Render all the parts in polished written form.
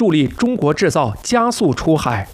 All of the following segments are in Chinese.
助力中国制造加速出海。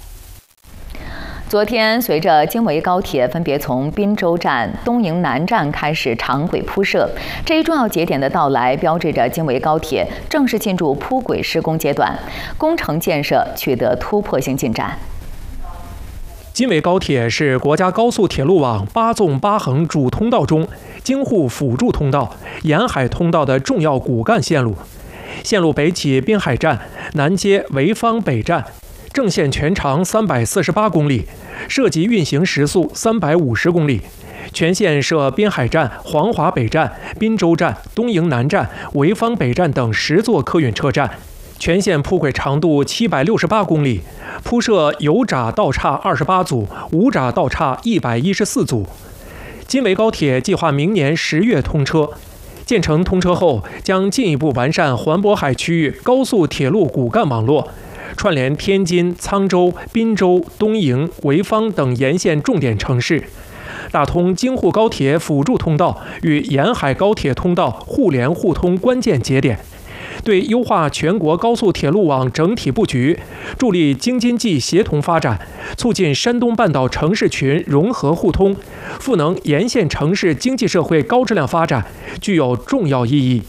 昨天，随着京维高铁分别从滨州站、东营南站开始长轨铺设，这一重要节点的到来，标志着京维高铁正式进入铺轨施工阶段，工程建设取得突破性进展。 京维高铁是国家高速铁路网8纵8横主通道中京沪辅助通道、沿海通道的重要骨干线路。线路北起滨海站，南接潍坊北站，正线全长348公里，涉及运行时速350公里。全线设滨海站、黄华北站、滨州站、东营南站、潍坊北站等10座客运车站。全线铺轨长度768公里，铺设有闸道岔28组，无闸道岔114组。京维高铁计划明年10月通车。建成通车后，将进一步完善环渤海区域高速铁路骨干网络，串联天津、沧州、滨州、东营、潍坊等沿线重点城市，打通京沪高铁辅助通道与沿海高铁通道互联互通关键节点，对优化全国高速铁路网整体布局，助力京津冀协同发展，促进山东半岛城市群融合互通，赋能沿线城市经济社会高质量发展，具有重要意义。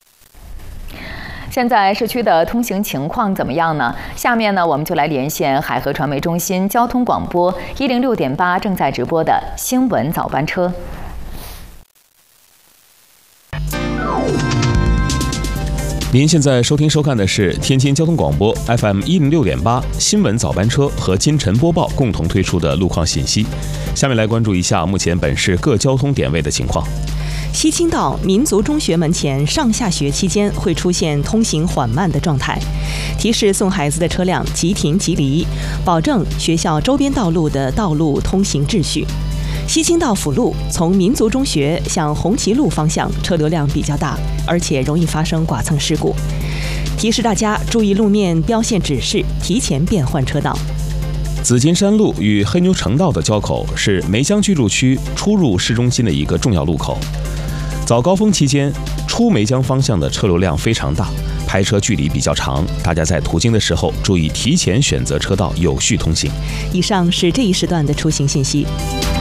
现在市区的通行情况怎么样呢？下面呢，我们就来连线海河传媒中心交通广播106.8正在直播的新闻早班车。 您现在收听收看的是天津交通广播 FM 106.8新闻早班车和金晨播报共同推出的路况信息。下面来关注一下目前本市各交通点位的情况。 西青道民族中学门前上下学期间会出现通行缓慢的状态，提示送孩子的车辆即停即离，保证学校周边道路的道路通行秩序。西青道辅路从民族中学向红旗路方向车流量比较大，而且容易发生剐蹭事故，提示大家注意路面标线指示，提前变换车道。 紫金山路与黑牛城道的交口是梅江居住区出入市中心的一个重要路口。早高峰期间，出梅江方向的车流量非常大，排车距离比较长，大家在途经的时候注意提前选择车道，有序通行。 以上是这一时段的出行信息。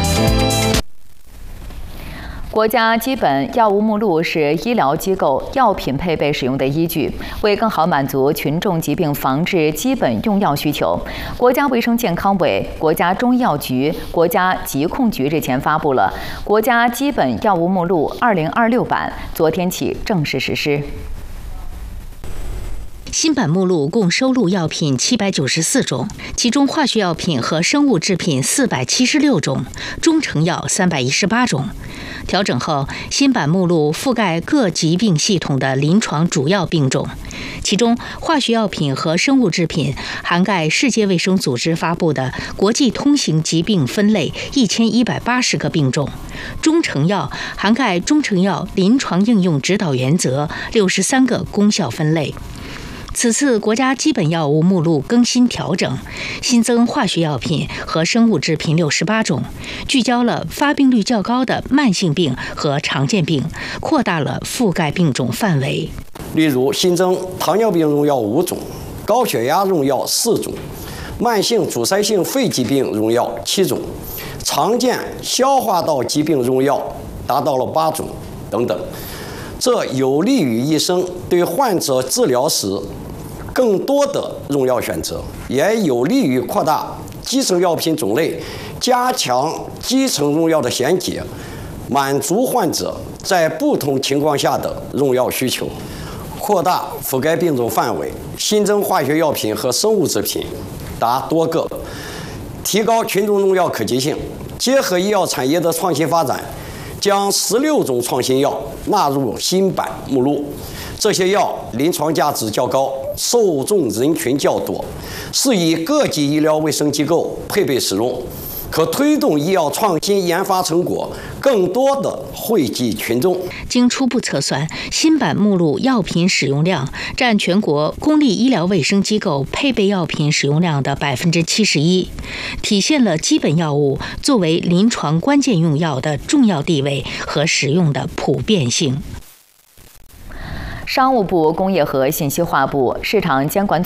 国家基本药物目录是医疗机构药品配备使用的依据，为更好满足群众疾病防治基本用药需求，国家卫生健康委、国家中医药局、国家疾控局日前发布了《国家基本药物目录2026版》，昨天起正式实施。 新版目录共收录药品794种，其中化学药品和生物制品476种，中成药318种。调整后，新版目录覆盖各疾病系统的临床主要病种，其中化学药品和生物制品涵盖世界卫生组织发布的国际通行疾病分类1180个病种，中成药涵盖中成药临床应用指导原则63个功效分类。此次国家基本药物目录更新调整，新增化学药品和生物制品68种，聚焦了发病率较高的慢性病和常见病，扩大了覆盖病种范围。 例如，新增糖尿病用药5种，高血压用药4种，慢性阻塞性肺疾病用药7种，常见消化道疾病用药达到了8种等等。这有利于医生对患者治疗时更多的用药选择，也有利于扩大基层药品种类，加强基层用药的衔接，满足患者在不同情况下的用药需求，扩大覆盖病种范围，新增化学药品和生物制品达多个，提高群众用药可及性。结合医药产业的创新发展，将16种创新药纳入新版目录。这些药临床价值较高，受众人群较多，适宜各级医疗卫生机构配备使用，可推动医药创新研发成果更多的惠及群众。 经初步测算，新版目录药品使用量占全国公立医疗卫生机构配备药品使用量的71%，体现了基本药物作为临床关键用药的重要地位和使用的普遍性。 商务部、工业和信息化部、市场监管总